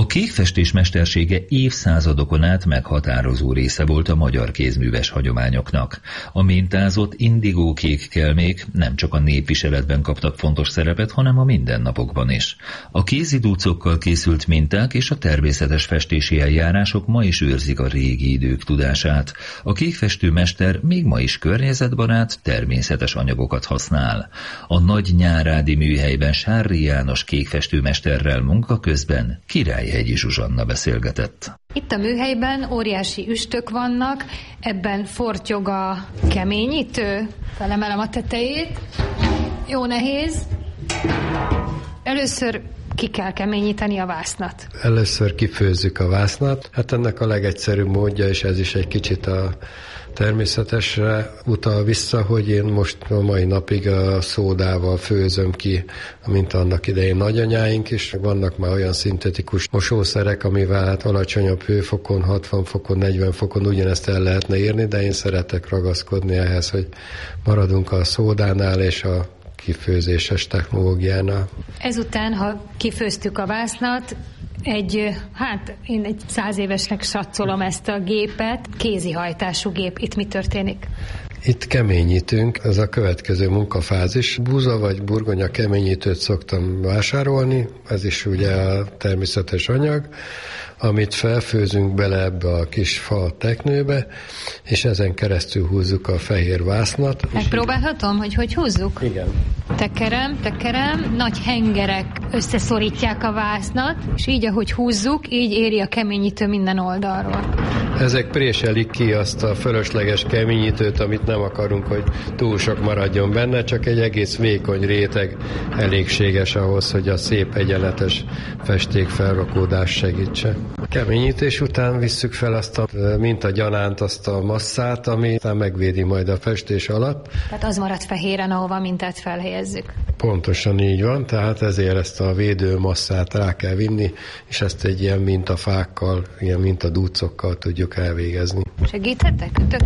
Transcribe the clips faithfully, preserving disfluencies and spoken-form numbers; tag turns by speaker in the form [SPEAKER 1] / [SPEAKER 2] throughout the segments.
[SPEAKER 1] A kékfestés mestersége évszázadokon át meghatározó része volt a magyar kézműves hagyományoknak. A mintázott indigó kék kelmék nem csak a népviseletben kaptak fontos szerepet, hanem a mindennapokban is. A kézidúcokkal készült minták és a természetes festési eljárások ma is őrzik a régi idők tudását. A kékfestő mester még ma is környezetbarát, természetes anyagokat használ. A Nagy Nyárádi műhelyben Sárri János kékfestőmesterrel munka közben Királyhegyi Zsuzsanna beszélgetett.
[SPEAKER 2] Itt a műhelyben óriási üstök vannak, ebben fortyog a keményítő. Felemelem a tetejét. Jó nehéz. Először ki kell keményíteni a vásznat.
[SPEAKER 3] Először kifőzzük a vásznat. Hát ennek a legegyszerűbb módja, és ez is egy kicsit a természetesre utal vissza, hogy én most a mai napig a szódával főzöm ki, mint annak idején nagyanyáink is. Vannak már olyan szintetikus mosószerek, amivel hát alacsonyabb hőfokon, hatvan fokon, negyven fokon ugyanezt el lehetne írni, de én szeretek ragaszkodni ehhez, hogy maradunk a szódánál és a kifőzéses technológiánál.
[SPEAKER 2] Ezután, ha kifőztük a vásznat, egy, hát én egy száz évesnek satszolom ezt a gépet, kézihajtású gép. Itt mi történik?
[SPEAKER 3] Itt keményítünk, ez a következő munkafázis. Búza vagy burgonya keményítőt szoktam vásárolni, ez is ugye a természetes anyag, amit felfőzünk bele ebbe a kis fa teknőbe, és ezen keresztül húzzuk a fehér vásznat.
[SPEAKER 2] Megpróbálhatom, hogy hogy húzzuk?
[SPEAKER 3] Igen.
[SPEAKER 2] Tekerem, tekerem, nagy hengerek összeszorítják a vásznat, és így, ahogy húzzuk, így éri a keményítő minden oldalról.
[SPEAKER 3] Ezek préselik ki azt a fölösleges keményítőt, amit nem akarunk, hogy túl sok maradjon benne, csak egy egész vékony réteg elégséges ahhoz, hogy a szép egyenletes festék felrakódás segítse. A keményítés után visszük fel azt a mintagyanánt, azt a masszát, ami megvédi majd a festés alatt.
[SPEAKER 2] Tehát az marad fehéren, ahova mintát felhelyezzük.
[SPEAKER 3] Pontosan így van, tehát ezért ezt a védő masszát rá kell vinni, és ezt egy ilyen mintafákkal, ilyen mintadúcokkal tudjuk elvégezni.
[SPEAKER 2] Segíthetek? Tök.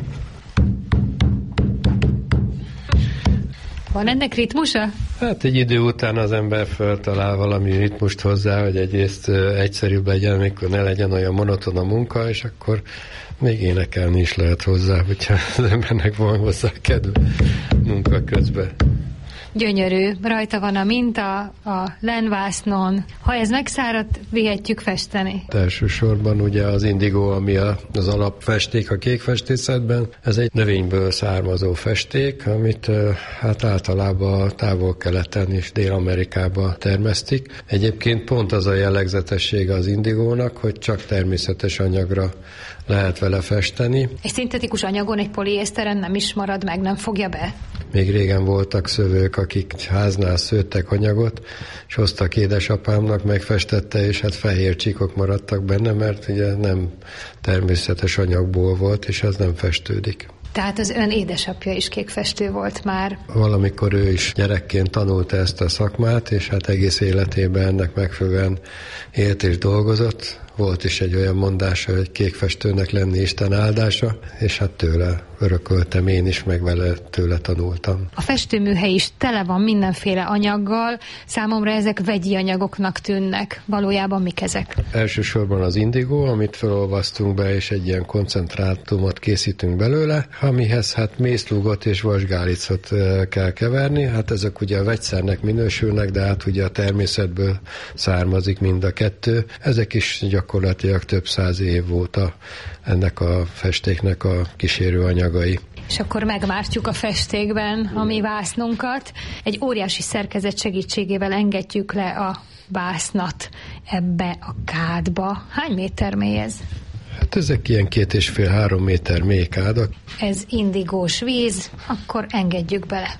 [SPEAKER 2] Van ennek ritmusa?
[SPEAKER 3] Hát egy idő után az ember feltalál valami ritmust hozzá, hogy egyrészt egyszerűbb legyen, amikor ne legyen olyan monoton a munka, és akkor még énekelni is lehet hozzá, hogyha az embernek van hozzá kedve munka közben.
[SPEAKER 2] Gyönyörű, rajta van a minta, a lenvásznon. Ha ez megszáradt, vihetjük festeni.
[SPEAKER 3] Elsősorban ugye az indigó, ami az alapfesték a kékfestészetben, ez egy növényből származó festék, amit hát általában a Távol-Keleten és Dél-Amerikában termesztik. Egyébként pont az a jellegzetessége az indigónak, hogy csak természetes anyagra lehet vele festeni.
[SPEAKER 2] Egy szintetikus anyagon, egy poliészteren nem is marad meg, nem fogja be?
[SPEAKER 3] Még régen voltak szövők, akik háznál szőttek anyagot, és hoztak édesapámnak, megfestette, és hát fehér csíkok maradtak benne, mert ugye nem természetes anyagból volt, és az nem festődik.
[SPEAKER 2] Tehát az ön édesapja is kékfestő volt már?
[SPEAKER 3] Valamikor ő is gyerekként tanulta ezt a szakmát, és hát egész életében ennek megfelelően élt és dolgozott. Volt is egy olyan mondása, hogy kékfestőnek lenni Isten áldása, és hát tőle örököltem én is, meg vele tőle tanultam.
[SPEAKER 2] A festőműhely is tele van mindenféle anyaggal, számomra ezek vegyi anyagoknak tűnnek. Valójában mik ezek?
[SPEAKER 3] Elsősorban az indigó, amit felolvasztunk be, és egy ilyen koncentrátumot készítünk belőle, amihez hát mészlugot és vasgálicot kell keverni. Hát ezek ugye a vegyszernek minősülnek, de hát ugye a természetből származik mind a kettő. Ezek is gyakorlatilag több száz év óta ennek a festéknek a kísérő anyagai.
[SPEAKER 2] És akkor megmártjuk a festékben a mi vásznunkat. Egy óriási szerkezet segítségével engedjük le a vásznat ebbe a kádba. Hány méter mély ez?
[SPEAKER 3] Hát ezek ilyen két és fél, három méter mély kádak.
[SPEAKER 2] Ez indigós víz, akkor engedjük bele.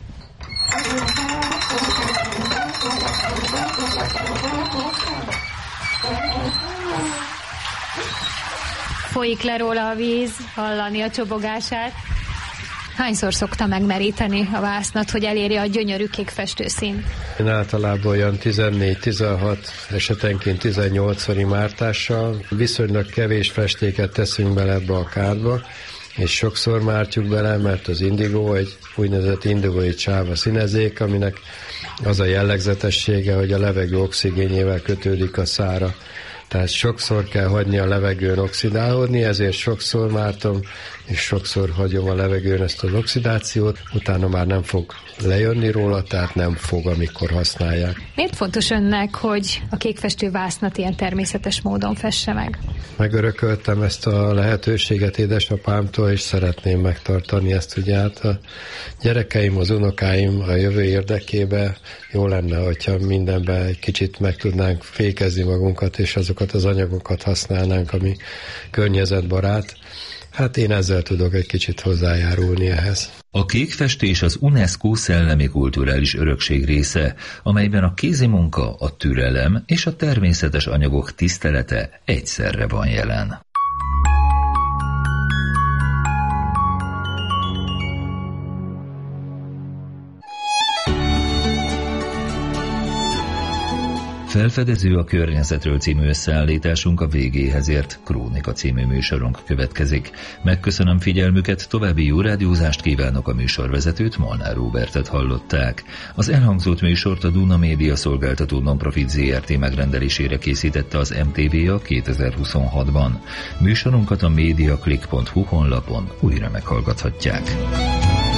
[SPEAKER 2] Folyik le róla a víz, hallani a csobogását. Hányszor szokta megmeríteni a vásznat, hogy elérje a gyönyörű kék festőszínt?
[SPEAKER 3] Én általában olyan tizennégy, tizenhat, esetenként tizennyolcszori mártással viszonylag kevés festéket teszünk bele ebbe a kádba, és sokszor mártjuk bele, mert az indigó egy úgynevezett indigói csáva színezék, aminek az a jellegzetessége, hogy a levegő oxigénjével kötődik a szára Tehát sokszor kell hagyni a levegőn oxidálódni, ezért sokszor mártom, és sokszor hagyom a levegőn ezt az oxidációt, utána már nem fog lejönni róla, tehát nem fog, amikor használják.
[SPEAKER 2] Miért fontos önnek, hogy a kékfestő vásznat ilyen természetes módon fesse meg?
[SPEAKER 3] Megörököltem ezt a lehetőséget édesapámtól, és szeretném megtartani ezt, ugye hát a gyerekeim, az unokáim a jövő érdekébe jó lenne, hogyha mindenben egy kicsit meg tudnánk fékezni magunkat, és azokat az anyagokat használnánk, ami környezetbarát. Hát én ezzel tudok egy kicsit hozzájárulni ehhez.
[SPEAKER 1] A kékfestés az UNESCO szellemi kulturális örökség része, amelyben a kézimunka, a türelem és a természetes anyagok tisztelete egyszerre van jelen. Felfedező a környezetről című összeállításunk a végéhez ért, Krónika című műsorunk következik. Megköszönöm figyelmüket, további jó rádiózást kívánok, a műsorvezetőt, Molnár Róbertet hallották. Az elhangzott műsort a Duna Média Szolgáltató Nonprofit zé er té megrendelésére készítette az em té vé a kétezer-huszonhatban. Műsorunkat a mediaclick pont hu honlapon újra meghallgathatják.